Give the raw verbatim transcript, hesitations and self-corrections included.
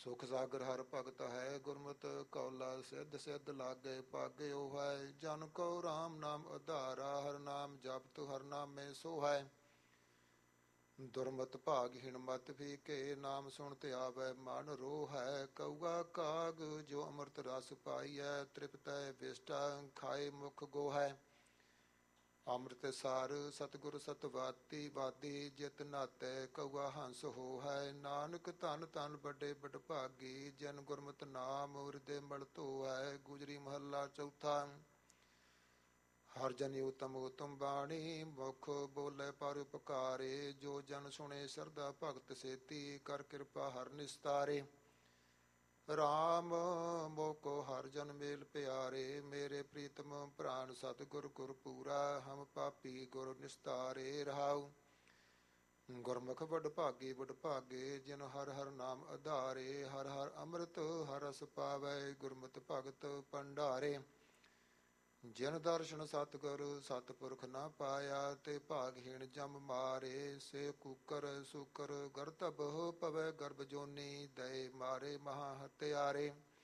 ਸੁਖ ਸਾਗਰ ਹਰ ਭਗਤ ਹੈ, ਗੁਰਮਤਿ ਕੌਲਾ ਸਿੱਧ ਸਿੱਧ ਲਾਗੇ ਪਾਗੇ ਉਹ ਹੈ। ਜਨ ਕੋ ਰਾਮ ਨਾਮ ਆਧਾਰਾ, ਹਰ ਨਾਮ ਜਪਤ ਹਰ ਨਾਮੇ ਸੋਹੈ। ਦੁਰਮਤ ਭਾਗਹੀਣ ਮਤ ਫੀਕੇ, ਨਾਮ ਸੁਣਤ ਆਵੈ ਮਨ ਰੋਹੈ। ਕਊਆ ਕਾਗ ਜੋ ਅੰਮ੍ਰਿਤ ਰਸ ਪਾਈਐ, ਤ੍ਰਿਪਤੈ ਵਿਸ਼ਟਾ ਖਾਏ ਮੁਖ ਗੋਹੈ। ਅੰਮ੍ਰਿਤ ਸਾਰ ਸਤਿਗੁਰ ਸਤਵਾਤੀ ਵਾਦੀ, ਜਿਤ ਨਾਤੈ ਕਊਆ ਹੰਸ ਹੋਹੈ। ਨਾਨਕ ਧਨ ਧਨ ਵੱਡੇ ਵਡਭਾਗੀ, ਜਨ ਗੁਰਮਤਿ ਨਾਮ ਹਿਰਦੇ ਮਲ ਧੋਹੈ। ਗੁਜਰੀ ਮਹੱਲਾ ਚੌਥਾ। ਹਰ ਜਨਿ ਉਤਮ ਉਤਮ ਬਾਣੀ, ਮੁਖ ਬੋਲੇ ਪਰ ਉਪਕਾਰੇ। ਜੋ ਜਨ ਸੁਣੇ ਸਰਦਾ ਭਗਤ ਸੇਤੀ, ਕਰ ਕਿਰਪਾ ਹਰ ਨਿਸਤਾਰੇ। ਰਾਮ ਮੋਕੋ ਹਰ ਜਨ ਮੇਲ ਪਿਆਰੇ, ਮੇਰੇ ਪ੍ਰੀਤਮ ਪ੍ਰਾਨ ਸਤਿਗੁਰ ਗੁਰ ਪੂਰਾ। ਹਮ ਪਾਪੀ ਗੁਰ ਨਿਸਤਾਰੇ ਰਹਾਉ। ਗੁਰਮੁਖ ਵਡਭਾਗੀ ਵਡਭਾਗੇ, ਜਿਨ ਹਰ ਹਰ ਨਾਮ ਆਧਾਰੇ। ਹਰ ਹਰ ਅੰਮ੍ਰਿਤ ਹਰ ਰਸ ਪਾਵੈ, ਗੁਰਮਤਿ ਭਗਤ ਭੰਡਾਰੇ। ਜਿਨ ਦਰਸ਼ਨ ਸਤਿਗੁਰ ਸਤਿਪੁਰਖ ਨਾ ਪਾਇਆ, ਤੇ ਭਾਗਹੀਣ ਜਮ ਮਾਰੇ। ਸੇ ਕੂਕਰ ਸੂਕਰ ਗਰਤਬ ਪਵੈ, ਗਰਭ ਜੋਨੀ ਦਏ ਮਾਰੇ ਮਹਾ ਹਤਿਆਰੇ।